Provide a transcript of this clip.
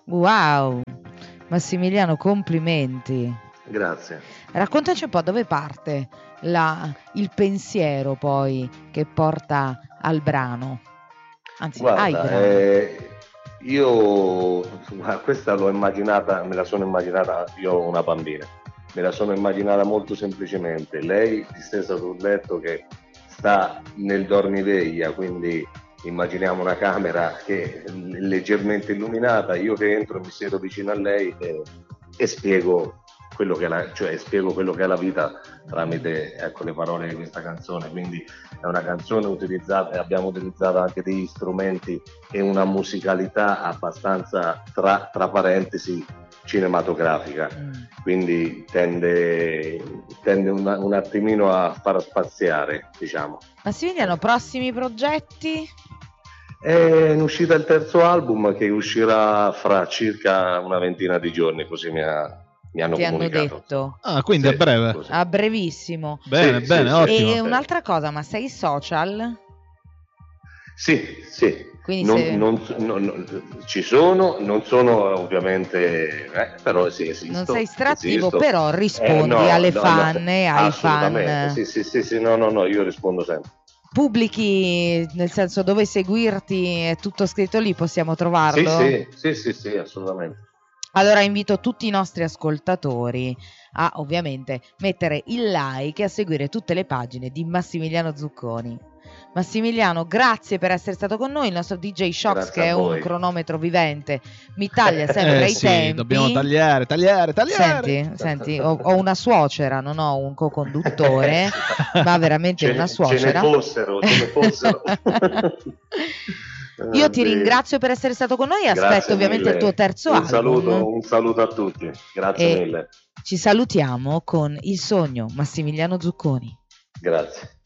Wow, Massimiliano, complimenti. Grazie. Raccontaci un po' dove parte il pensiero poi che porta al brano, anzi ai Guarda, brani. questa me la sono immaginata, io ho una bambina, me la sono immaginata molto semplicemente, lei distesa sul letto che sta nel dormiveglia, quindi immaginiamo una camera che è leggermente illuminata, io che entro mi siedo vicino a lei e spiego quello che è la vita tramite, ecco, le parole di questa canzone. Quindi è una canzone utilizzata, e abbiamo utilizzato anche degli strumenti e una musicalità abbastanza tra parentesi cinematografica, quindi tende un attimino a far spaziare, diciamo. Massimiliano, prossimi progetti? È in uscita il terzo album che uscirà fra circa una ventina di giorni, così mi hanno Ti hanno comunicato. detto. Quindi Sì, a breve. così. A brevissimo. Bene, Sì, bene, sì, ottimo. E un'altra cosa, ma sei social? Sì. Quindi Ci sono, non sono ovviamente, però sì, esisto. non sei strattivo, esisto. però rispondi alle fan e ai assolutamente, fan. Sì, no, io rispondo sempre. Pubblichi, nel senso, dove seguirti, è tutto scritto lì, possiamo trovarlo? Sì, assolutamente. Allora invito tutti i nostri ascoltatori a ovviamente mettere il like e a seguire tutte le pagine di Massimiliano Zucconi. Massimiliano, grazie per essere stato con noi. Il nostro DJ Shox, Grazie che è a voi. un cronometro vivente, mi taglia sempre i tempi. Dobbiamo tagliare. Senti, ho una suocera, non ho un co-conduttore, ma veramente una suocera. Ce ne fossero. Io ti ringrazio per essere stato con noi e aspetto ovviamente il tuo terzo album. Un saluto a tutti, grazie mille. Ci salutiamo con Il Sogno, Massimiliano Zucconi. Grazie.